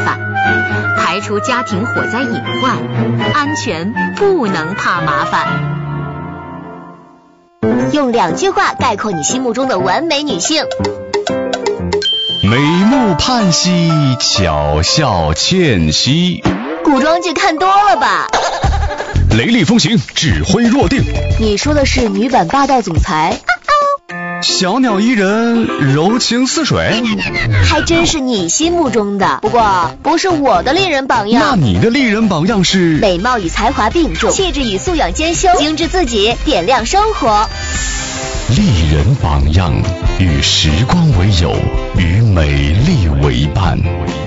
烦，排除家庭火灾隐患，安全不能怕麻烦。 用2句话概括你心目中的完美女性： 美目盼兮，巧笑倩兮。 古装剧看多了吧？ 雷厉风行，指挥若定。 你说的是女版霸道总裁？ 小鸟依人，柔情似水。 还真是你心目中的，不过不是我的丽人榜样。 那你的丽人榜样是？ 美貌与才华并重，气质与素养兼修，精致自己，点亮生活。 丽人榜样，与时光为友，与美丽为伴。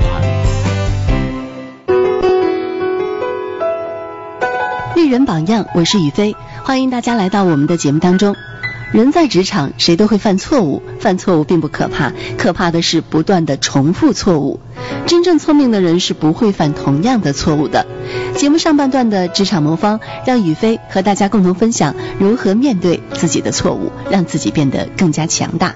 丽人榜样，我是雨飞，欢迎大家来到我们的节目当中。人在职场，谁都会犯错误，犯错误并不可怕，可怕的是不断的重复错误。真正聪明的人是不会犯同样的错误的。节目上半段的职场魔方，让雨飞和大家共同分享如何面对自己的错误，让自己变得更加强大。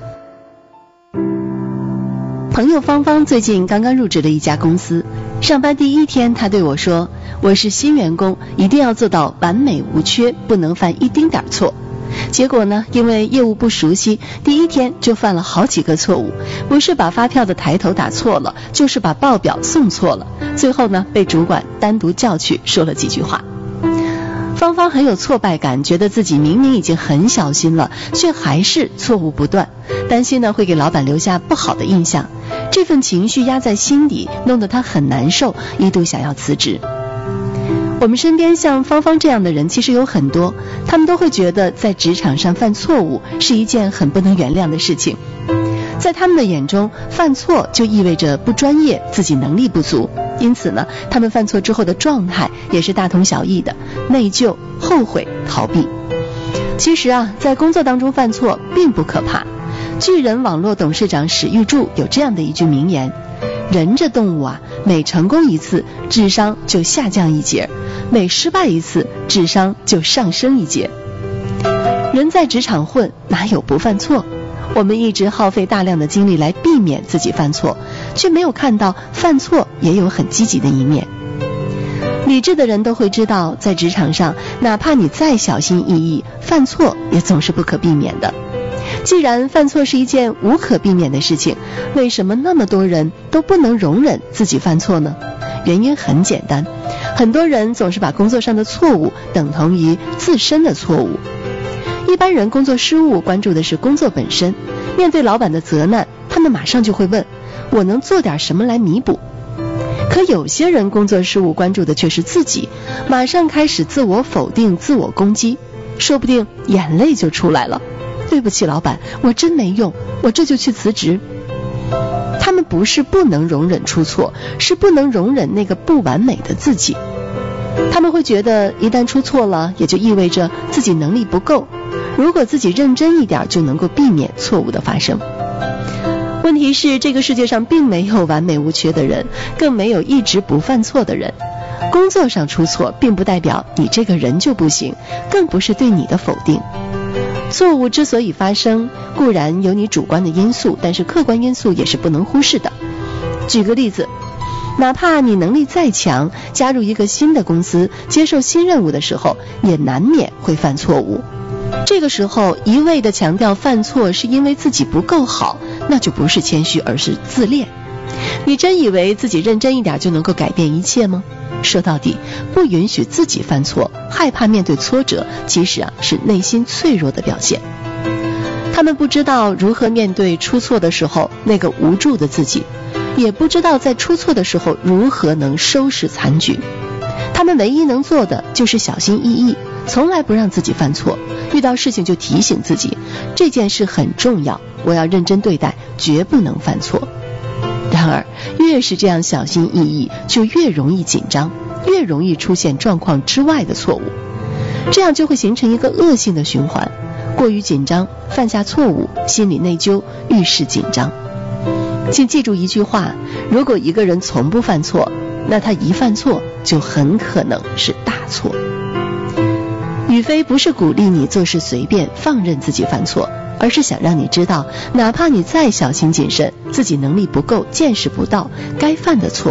朋友芳芳最近刚刚入职了一家公司，上班第1天，她对我说：“我是新员工，一定要做到完美无缺，不能犯一丁点错。”结果呢，因为业务不熟悉，第1天就犯了好几个错误，不是把发票的抬头打错了，就是把报表送错了，最后呢，被主管单独叫去说了几句话。芳芳很有挫败感，觉得自己明明已经很小心了，却还是错误不断，担心呢会给老板留下不好的印象，这份情绪压在心底，弄得她很难受，一度想要辞职。我们身边像芳芳这样的人其实有很多，他们都会觉得在职场上犯错误是一件很不能原谅的事情。在他们的眼中，犯错就意味着不专业，自己能力不足，因此呢，他们犯错之后的状态也是大同小异的，内疚、后悔、逃避。其实啊，在工作当中犯错并不可怕。巨人网络董事长史玉柱有这样的一句名言：人这动物啊，每成功一次，智商就下降1节，每失败一次，智商就上升1节。人在职场混，哪有不犯错？我们一直耗费大量的精力来避免自己犯错，却没有看到犯错也有很积极的一面。理智的人都会知道，在职场上，哪怕你再小心翼翼，犯错也总是不可避免的。既然犯错是一件无可避免的事情，为什么那么多人都不能容忍自己犯错呢？原因很简单，很多人总是把工作上的错误等同于自身的错误。一般人工作失误关注的是工作本身，面对老板的责难，他们马上就会问：我能做点什么来弥补？可有些人工作失误关注的却是自己，马上开始自我否定、自我攻击，说不定眼泪就出来了。对不起老板，我真没用，我这就去辞职。他们不是不能容忍出错，是不能容忍那个不完美的自己。他们会觉得一旦出错了，也就意味着自己能力不够，如果自己认真一点，就能够避免错误的发生。问题是，这个世界上并没有完美无缺的人，更没有一直不犯错的人。工作上出错并不代表你这个人就不行，更不是对你的否定。错误之所以发生，固然有你主观的因素，但是客观因素也是不能忽视的。举个例子，哪怕你能力再强，加入一个新的公司，接受新任务的时候，也难免会犯错误。这个时候一味的强调犯错是因为自己不够好，那就不是谦虚，而是自恋。你真以为自己认真一点就能够改变一切吗？说到底，不允许自己犯错，害怕面对挫折，其实是内心脆弱的表现。他们不知道如何面对出错的时候那个无助的自己，也不知道在出错的时候如何能收拾残局。他们唯一能做的就是小心翼翼，从来不让自己犯错，遇到事情就提醒自己，这件事很重要，我要认真对待，绝不能犯错。然而，越是这样小心翼翼，就越容易紧张，越容易出现状况之外的错误，这样就会形成一个恶性的循环。过于紧张，犯下错误，心理内疚，遇事紧张。请记住一句话，如果一个人从不犯错，那他一犯错就很可能是大错。宇飞不是鼓励你做事随便，放任自己犯错，而是想让你知道，哪怕你再小心谨慎，自己能力不够，见识不到，该犯的错